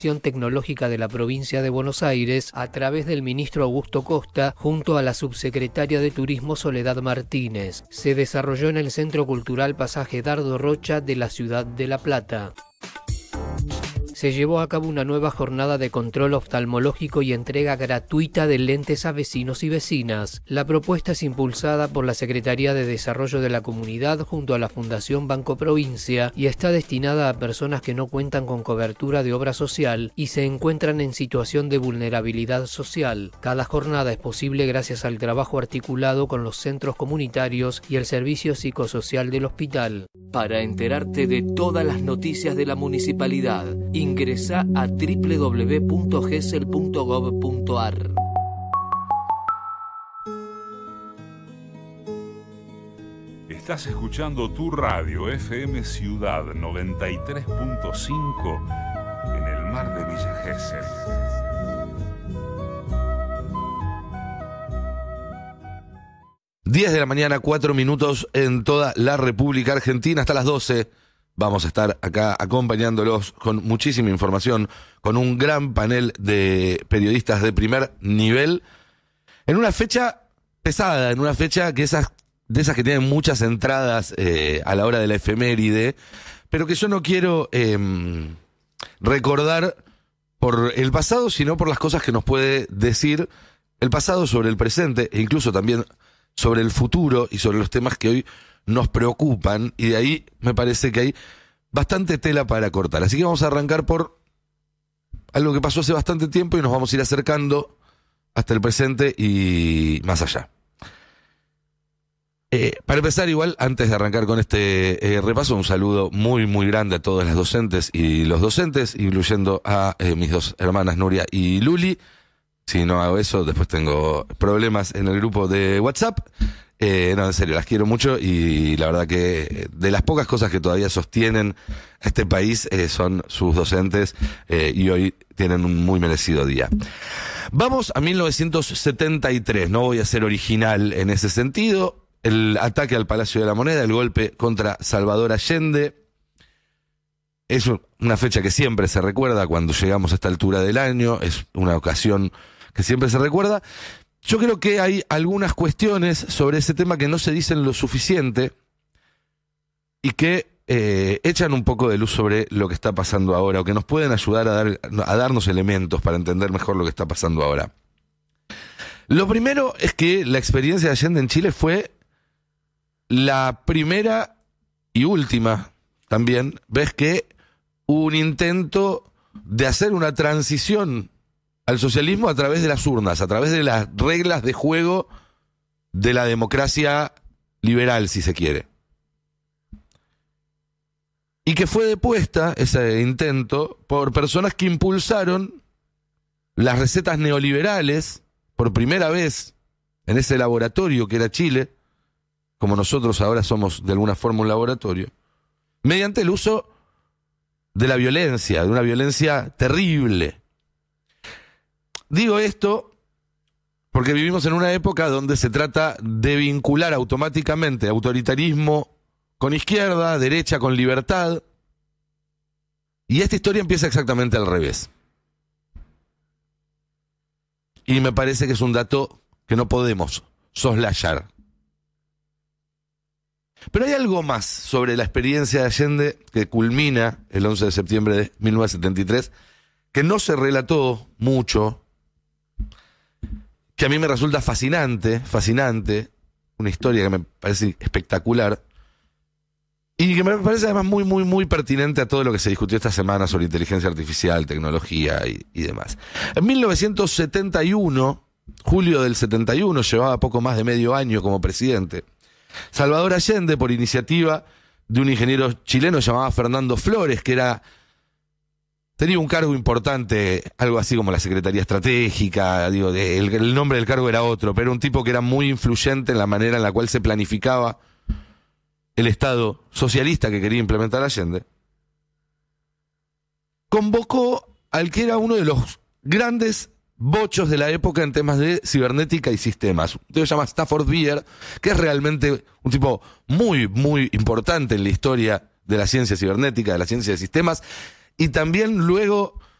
Tecnológica de la provincia de Buenos Aires a través del ministro Augusto Costa junto a la subsecretaria de Turismo Soledad Martínez. Se desarrolló en el Centro Cultural Pasaje Dardo Rocha de la ciudad de La Plata. Se llevó a cabo una nueva jornada de control oftalmológico y entrega gratuita de lentes a vecinos y vecinas. La propuesta es impulsada por la Secretaría de Desarrollo de la Comunidad junto a la Fundación Banco Provincia y está destinada a personas que no cuentan con cobertura de obra social y se encuentran en situación de vulnerabilidad social. Cada jornada es posible gracias al trabajo articulado con los centros comunitarios y el servicio psicosocial del hospital. Para enterarte de todas las noticias de la municipalidad, ingresa a www.gesell.gov.ar. Estás escuchando tu radio FM Ciudad 93.5 en el mar de Villa Gesell. Diez de la mañana, 4 minutos en toda la República Argentina, hasta las 12. Vamos a estar acá acompañándolos con muchísima información, con un gran panel de periodistas de primer nivel, en una fecha pesada, en una fecha de esas que tienen muchas entradas a la hora de la efeméride, pero que yo no quiero recordar por el pasado, sino por las cosas que nos puede decir el pasado sobre el presente, e incluso también sobre el futuro y sobre los temas que hoy nos preocupan, y de ahí me parece que hay bastante tela para cortar. Así que vamos a arrancar por algo que pasó hace bastante tiempo y nos vamos a ir acercando hasta el presente y más allá. Para empezar, igual, antes de arrancar con este repaso, un saludo muy, muy grande a todas las docentes y los docentes, incluyendo a mis dos hermanas Nuria y Luli. Si no hago eso, después tengo problemas en el grupo de WhatsApp. No, en serio, las quiero mucho y la verdad que de las pocas cosas que todavía sostienen a este país son sus docentes y hoy tienen un muy merecido día. Vamos a 1973, no voy a ser original en ese sentido. El ataque al Palacio de la Moneda, el golpe contra Salvador Allende. Es una fecha que siempre se recuerda cuando llegamos a esta altura del año, es una ocasión que siempre se recuerda. Yo creo que hay algunas cuestiones sobre ese tema que no se dicen lo suficiente y que echan un poco de luz sobre lo que está pasando ahora, o que nos pueden ayudar a darnos elementos para entender mejor lo que está pasando ahora. Lo primero es que la experiencia de Allende en Chile fue la primera y última también vez que hubo un intento de hacer una transición al socialismo a través de las urnas, a través de las reglas de juego de la democracia liberal, si se quiere. Y que fue depuesta ese intento por personas que impulsaron las recetas neoliberales por primera vez en ese laboratorio que era Chile, como nosotros ahora somos de alguna forma un laboratorio, mediante el uso de la violencia, de una violencia terrible. Digo esto porque vivimos en una época donde se trata de vincular automáticamente autoritarismo con izquierda, derecha con libertad, y esta historia empieza exactamente al revés. Y me parece que es un dato que no podemos soslayar. Pero hay algo más sobre la experiencia de Allende que culmina el 11 de septiembre de 1973, que no se relató mucho, que a mí me resulta fascinante, una historia que me parece espectacular, y que me parece además muy, muy, muy pertinente a todo lo que se discutió esta semana sobre inteligencia artificial, tecnología y demás. En 1971, julio del 71, llevaba poco más de medio año como presidente, Salvador Allende, por iniciativa de un ingeniero chileno llamado Fernando Flores, que tenía un cargo importante, algo así como la Secretaría Estratégica, el nombre del cargo era otro, pero un tipo que era muy influyente en la manera en la cual se planificaba el Estado socialista que quería implementar Allende, convocó al que era uno de los grandes bochos de la época en temas de cibernética y sistemas. Un tipo que se llama Stafford Beer, que es realmente un tipo muy, muy importante en la historia de la ciencia cibernética, de la ciencia de sistemas, y también luego